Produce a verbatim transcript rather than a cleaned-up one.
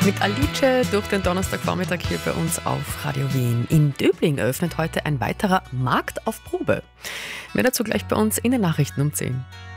Mit Alice durch den Donnerstagvormittag hier bei uns auf Radio Wien. In Döbling eröffnet heute ein weiterer Markt auf Probe. Mehr dazu gleich bei uns in den Nachrichten um zehn.